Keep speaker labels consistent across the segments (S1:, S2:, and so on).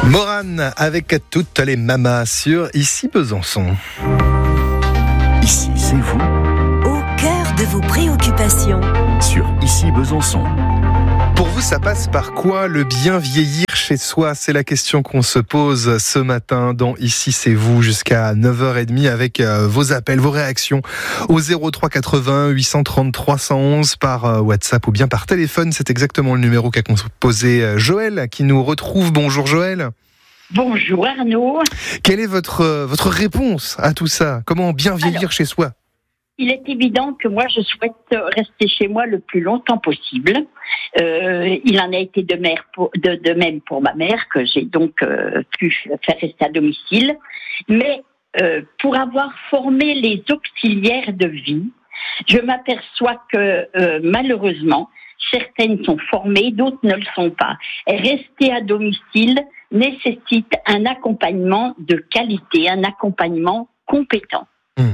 S1: Morane avec toutes les mamas sur Ici Besançon.
S2: Ici, c'est vous,
S3: au cœur de vos préoccupations.
S2: Sur Ici Besançon.
S1: Pour vous, ça passe par quoi le bien vieillir chez soi ? C'est la question qu'on se pose ce matin dans Ici c'est vous jusqu'à 9h30 avec vos appels, vos réactions au 03 80 830 311 par WhatsApp ou bien par téléphone. C'est exactement le numéro qu'a composé Joël qui nous retrouve. Bonjour Joël.
S4: Bonjour Arnaud.
S1: Quelle est votre réponse à tout ça ? Comment bien vieillir chez soi ?
S4: Il est évident que moi, je souhaite rester chez moi le plus longtemps possible. Il en a été de même pour ma mère, que j'ai donc pu faire rester à domicile. Mais pour avoir formé les auxiliaires de vie, je m'aperçois que malheureusement, certaines sont formées, d'autres ne le sont pas. Et rester à domicile nécessite un accompagnement de qualité, un accompagnement compétent.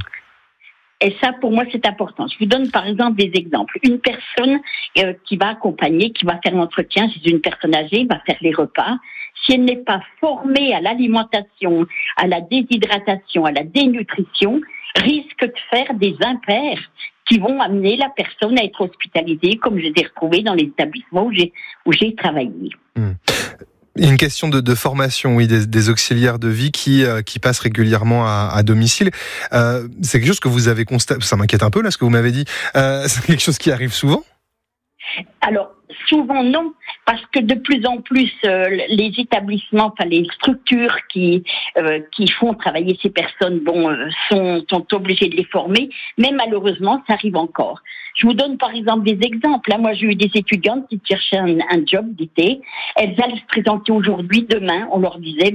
S4: Et ça, pour moi, c'est important. Je vous donne par exemple des exemples. Une personne qui va accompagner, qui va faire l'entretien chez une personne âgée, va faire les repas. Si elle n'est pas formée à l'alimentation, à la déshydratation, à la dénutrition, risque de faire des impairs qui vont amener la personne à être hospitalisée, comme je les ai retrouvés dans les établissements où j'ai travaillé.
S1: Une question de formation, oui, des auxiliaires de vie qui passent régulièrement à domicile. C'est quelque chose que vous avez constaté. Ça m'inquiète un peu là, ce que vous m'avez dit. C'est quelque chose qui arrive souvent ?
S4: Alors, souvent non, parce que de plus en plus, les établissements, enfin les structures qui font travailler ces personnes, sont obligées de les former, mais malheureusement, ça arrive encore. Je vous donne par exemple des exemples. Moi, j'ai eu des étudiantes qui cherchaient un job d'été. Elles allaient se présenter aujourd'hui, demain. On leur disait,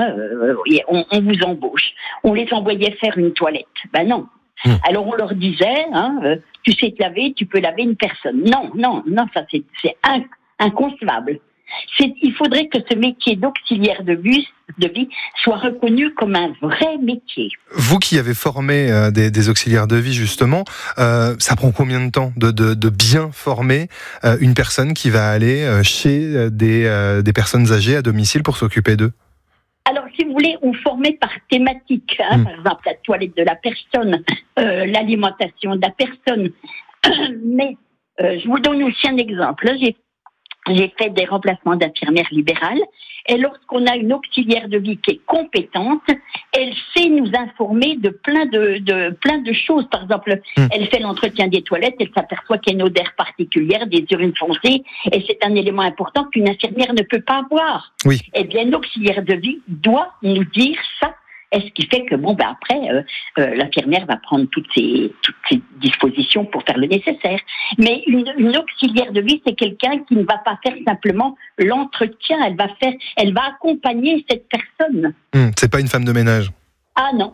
S4: on vous embauche. On les envoyait faire une toilette. Non. Alors on leur disait, tu sais te laver, tu peux laver une personne. Non, ça c'est inconcevable. Il faudrait que ce métier d'auxiliaire de vie soit reconnu comme un vrai métier.
S1: Vous qui avez formé des auxiliaires de vie justement, ça prend combien de temps de bien former une personne qui va aller chez des personnes âgées à domicile pour s'occuper d'eux ?
S4: Alors, si vous voulez, on formait par thématique, par exemple la toilette de la personne, l'alimentation de la personne. Mais je vous donne aussi un exemple. Là, j'ai fait des remplacements d'infirmières libérales. Et lorsqu'on a une auxiliaire de vie qui est compétente, elle sait nous informer de plein de choses. Par exemple, elle fait l'entretien des toilettes, elle s'aperçoit qu'il y a une odeur particulière, des urines foncées, et c'est un élément important qu'une infirmière ne peut pas avoir.
S1: Oui.
S4: Eh bien, l'auxiliaire de vie doit nous dire ça. Et ce qui fait que après, l'infirmière va prendre toutes ses dispositions pour faire le nécessaire. Mais une auxiliaire de vie, c'est quelqu'un qui ne va pas faire simplement l'entretien. Elle va accompagner cette personne.
S1: C'est pas une femme de ménage.
S4: Ah non.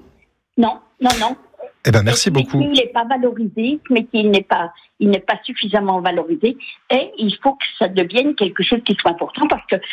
S1: Eh ben merci beaucoup.
S4: Il n'est pas valorisé, mais il n'est pas suffisamment valorisé, et il faut que ça devienne quelque chose qui soit important, parce que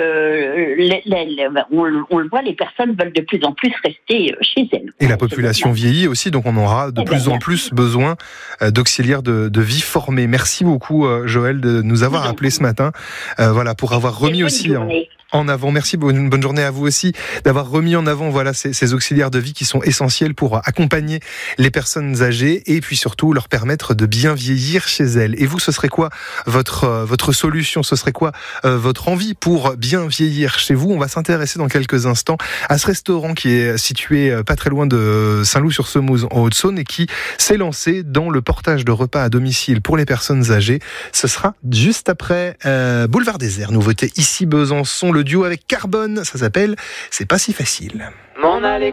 S4: on le voit, les personnes veulent de plus en plus rester chez elles.
S1: Et la population vieillit aussi, donc on aura de plus en plus besoin d'auxiliaires de vie formés. Merci beaucoup Joël de nous avoir appelé ce matin, pour avoir remis aussi en avant. Merci, bonne journée à vous aussi, d'avoir remis en avant ces auxiliaires de vie qui sont essentiels pour accompagner les personnes âgées et puis surtout leur permettre de bien vieillir chez elles. Et vous, ce serait quoi votre solution ? Ce serait quoi votre envie pour bien vieillir chez vous ? On va s'intéresser dans quelques instants à ce restaurant qui est situé pas très loin de Saint-Loup-sur-Semouse en Haute-Saône et qui s'est lancé dans le portage de repas à domicile pour les personnes âgées. Ce sera juste après Boulevard Désert, nouveauté Ici Besançon, le duo avec Carbone, ça s'appelle C'est pas si facile.
S5: M'en aller